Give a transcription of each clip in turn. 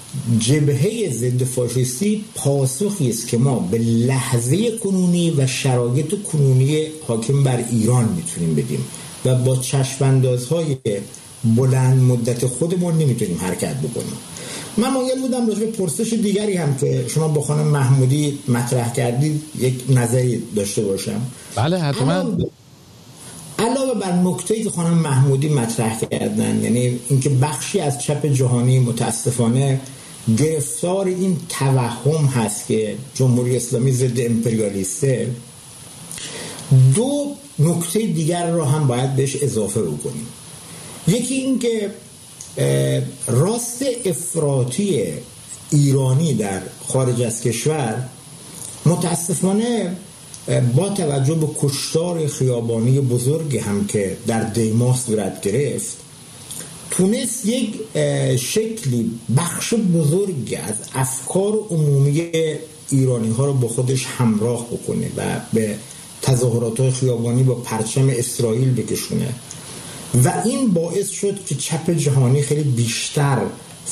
جبهه ضد فاشیستی پاسخی است که ما به لحظه کنونی و شرایط کنونی حاکم بر ایران میتونیم بدیم و با چشم‌اندازهای بلند مدت خودمون نمیتونیم حرکت بکنیم. من مایل بودم راجع به پرسش دیگری هم که شما با خانم محمودی مطرح کردید یک نظری داشته باشم. بله حتما. علاوه بر نکته‌ای که خانم محمودی مطرح کردن، یعنی اینکه بخشی از چپ جهانی متاسفانه گرفتار این توهم هست که جمهوری اسلامی ضد امپریالیسته، دو نکته دیگر را هم باید بهش اضافه بکنیم. یکی این که راست افراطی ایرانی در خارج از کشور متاسفانه با توجه به کشتار خیابانی بزرگی هم که در دیماه صورت گرفت تونست یک شکلی بخش بزرگی از افکار عمومی ایرانی ها رو با خودش همراه بکنه و به تظاهرات خیابانی با پرچم اسرائیل بکشونه و این باعث شد که چپ جهانی خیلی بیشتر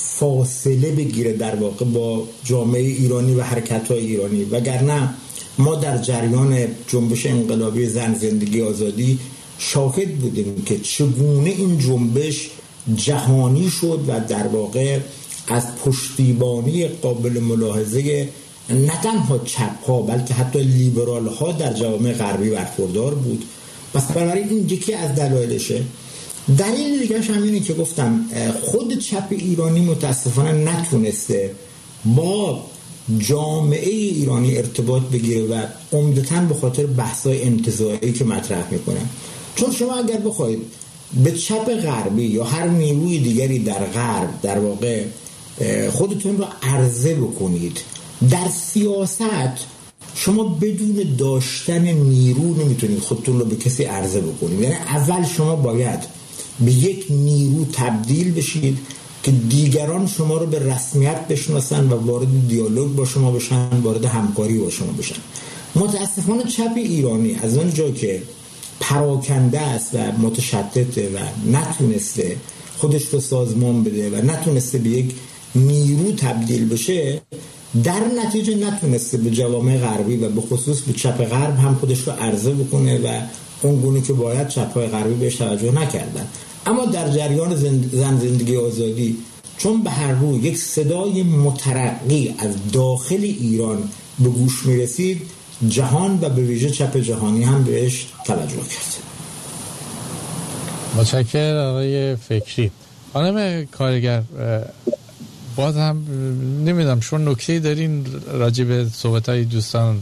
فاصله بگیره در واقع با جامعه ایرانی و حرکت‌های ایرانی، وگرنه ما در جریان جنبش انقلابی زن زندگی آزادی شاهد بودیم که چگونه این جنبش جهانی شد و در واقع از پشتیبانی قابل ملاحظه نه تنها چپ ها بلکه حتی لیبرال ها در جوامع غربی برخوردار بود. پس بنابراین این یکی از دلایلشه. دلیل دیگرش هم اینه که گفتم خود چپ ایرانی متاسفانه نتونسته با جامعه ایرانی ارتباط بگیره و عمدتاً به خاطر بحث‌های انتزاعی که مطرح میکنه. چون شما اگر بخواید به چپ غربی یا هر نیروی دیگری در غرب در واقع خودتون رو عرضه بکنید در سیاست، شما بدون داشتن نیرو نمیتونید خودتون رو به کسی عرضه بکنید. یعنی اول شما باید به یک نیرو تبدیل بشید که دیگران شما رو به رسمیت بشناسن و وارد دیالوگ با شما بشن، وارد همکاری با شما بشن. متاسفانه چپ ایرانی از اونجا که پراکنده است و متشدده و نتونسته خودش رو سازمان بده و نتونسته به یک نیرو تبدیل بشه، در نتیجه نتونسته به جوامع غربی و به خصوص به چپ غرب هم خودش رو عرضه بکنه و اون گونه که باید چپ‌های غربی بهش توجه نکردن. اما در جریان زن زندگی آزادی چون به هر روی یک صدای مترقی از داخل ایران به گوش میرسید، جهان و به ویژه چپ جهانی هم بهش توجه کرد. متشکرم آقای فکری. خانم کارگر باز هم نمیدونم شما نکته‌ای دارین راجع به صحبت‌های دوستان؟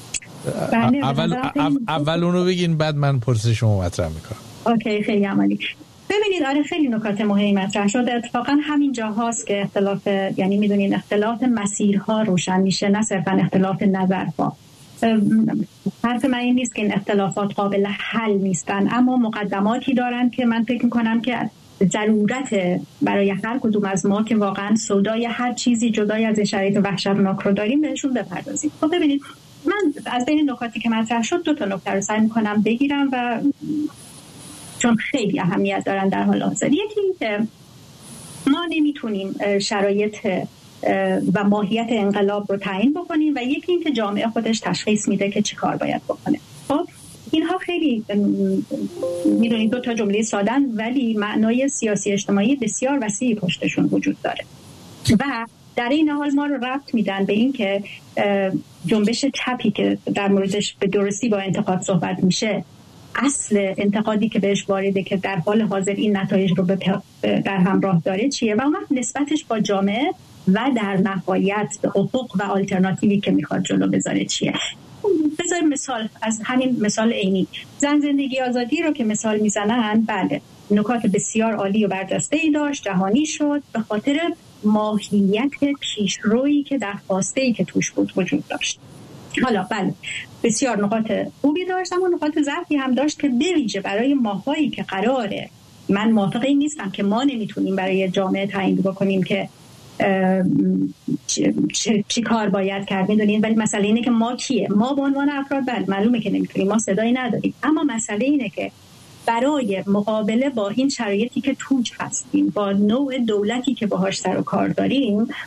اول اونو بگین بعد من پرسش شما مطرح میکنم. اوکی، خیلی عمالی. ببینید آره خیلی نکات مهمی مطرح شد. اتفاقا همین جاهاست که اختلاف، یعنی میدونین اختلاف مسیرها روشن میشه، نه صرفا اختلاف نظرها. حرف من این نیست که این اختلافات قابل حل نیستن، اما مقدماتی دارن که من فکر میکنم که ضرورت برای هر کدوم از ما که واقعا سودای هر چیزی جدای از شرایط وحشتناک رو داریم بهشون بپردازیم. خب ببینید من از بین نکاتی که مطرح شد 2 نکته رو سعی میکنم بگیرم و چون خیلی اهمیت دارن در حال حاضر. یکی این که ما نمیتونیم شرایط و ماهیت انقلاب رو تعیین بکنیم و یکی این که جامعه خودش تشخیص میده که چی کار باید بکنه. خب اینها خیلی میدونید 2 جمله سادن ولی معنای سیاسی اجتماعی بسیار وسیعی پشتشون وجود داره و در این حال ما رو ربط میدن به این که جنبش چپی که در موردش به درستی با انتقاد صحبت میشه، اصل انتقادی که بهش وارده که در حال حاضر این نتایج رو در همراه داره چیه و اون نسبتش با جامعه و در نهایت افق و آلترناتیوی که میخواد جلو بذاره چیه. بذاریم مثال از همین مثال عینی زن زندگی آزادی رو که مثال میزنن، بله نکات بسیار عالی و برجسته‌ای داشت، جهانی شد به خاطر ماهیت پیشرویی که در خوastه‌ای که توش بود وجود داشت. حالا بله بسیار نقاط خوبی داشت اما نقاط ضعفی هم داشت که به ویژه برای ماهایی که قراره، من موافق این نیستم که ما نمیتونیم برای جامعه تعیین بکنیم که چی کار باید کرد، میدونین، ولی مسئله اینه که ما کیه؟ ما به عنوان افراد بله معلومه که نمیتونیم، ما صدایی نداریم، اما مسئله اینه که برای مقابله با این شرایطی که توش هستیم، با نوع دولتی که باهاش سر و کار داریم،